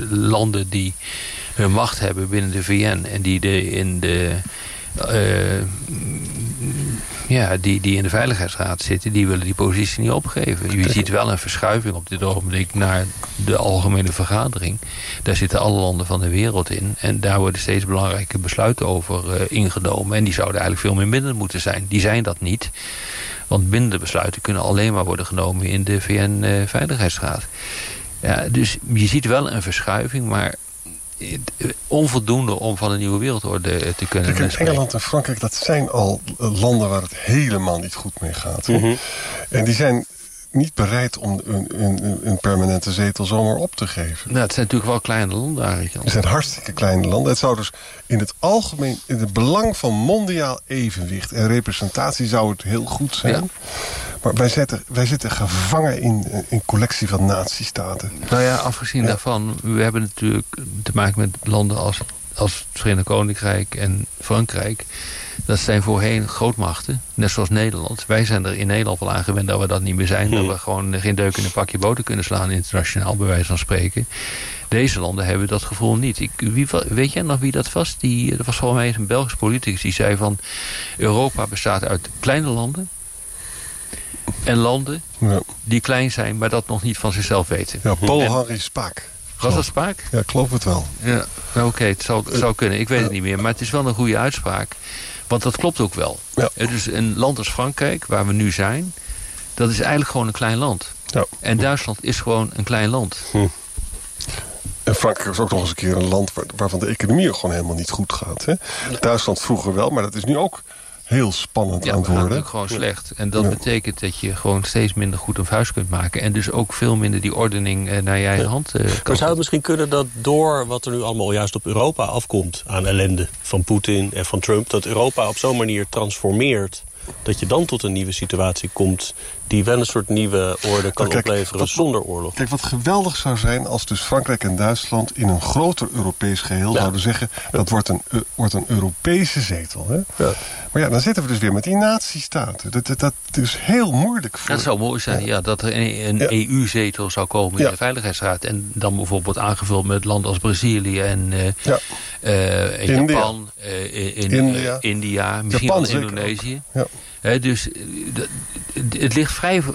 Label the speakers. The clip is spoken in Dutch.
Speaker 1: landen die hun macht hebben binnen de VN en die die in de Veiligheidsraad zitten, die willen die positie niet opgeven. Je ziet wel een verschuiving op dit ogenblik naar de algemene vergadering. Daar zitten alle landen van de wereld in. En daar worden steeds belangrijke besluiten over ingenomen. En die zouden eigenlijk veel meer bindend moeten zijn. Die zijn dat niet. Want bindende besluiten kunnen alleen maar worden genomen in de VN-veiligheidsraad. Ja, dus je ziet wel een verschuiving, maar onvoldoende om van een nieuwe wereldorde te kunnen
Speaker 2: spreken.
Speaker 1: spreken.
Speaker 2: Engeland en Frankrijk, dat zijn al landen waar het helemaal niet goed mee gaat. Mm-hmm. En die zijn niet bereid om een permanente zetel zomaar op te geven.
Speaker 1: Nou, het zijn natuurlijk wel kleine landen eigenlijk.
Speaker 2: Het zijn hartstikke kleine landen. Het zou dus in het algemeen, in het belang van mondiaal evenwicht en representatie zou het heel goed zijn. Ja. Maar wij zitten gevangen in een collectie van natiestaten.
Speaker 1: Nou ja, afgezien daarvan, we hebben natuurlijk te maken met landen als het Verenigd Koninkrijk en Frankrijk. Dat zijn voorheen grootmachten, net zoals Nederland. Wij zijn er in Nederland wel aan gewend dat we dat niet meer zijn. Dat we gewoon geen deuk in een pakje boter kunnen slaan internationaal, bij wijze van spreken. Deze landen hebben dat gevoel niet. Weet jij nog wie dat was? Dat was volgens mij een Belgisch politicus die zei van Europa bestaat uit kleine landen en landen die klein zijn, maar dat nog niet van zichzelf weten.
Speaker 2: Ja, Paul-Henri Spaak.
Speaker 1: Was dat Spaak?
Speaker 2: Ja, ik geloof het wel.
Speaker 1: Ja, nou oké, het zou kunnen. Ik weet het niet meer. Maar het is wel een goede uitspraak. Want dat klopt ook wel. Ja. Dus een land als Frankrijk, waar we nu zijn, dat is eigenlijk gewoon een klein land. Ja. En Duitsland is gewoon een klein land.
Speaker 2: En Frankrijk is ook nog eens een keer een land waarvan de economie gewoon helemaal niet goed gaat. Hè? Duitsland vroeger wel, maar dat is nu ook heel spannend aan het worden.
Speaker 1: Ja, gewoon slecht. En dat betekent dat je gewoon steeds minder goed een vuist kunt maken. En dus ook veel minder die ordening naar je eigen hand kan.
Speaker 3: Maar zou het misschien kunnen dat door wat er nu allemaal juist op Europa afkomt aan ellende van Poetin en van Trump, dat Europa op zo'n manier transformeert, dat je dan tot een nieuwe situatie komt die wel een soort nieuwe orde kan opleveren zonder oorlog.
Speaker 2: Kijk, wat geweldig zou zijn als dus Frankrijk en Duitsland in een groter Europees geheel zouden zeggen, dat wordt een Europese zetel. Hè? Ja. Maar ja, dan zitten we dus weer met die natiestaten. Dat is heel moeilijk.
Speaker 1: Dat zou mooi zijn, dat er een EU-zetel zou komen in de Veiligheidsraad. En dan bijvoorbeeld aangevuld met landen als Brazilië en Japan, India, misschien Japan, wel Indonesië. Ja. Dus het ligt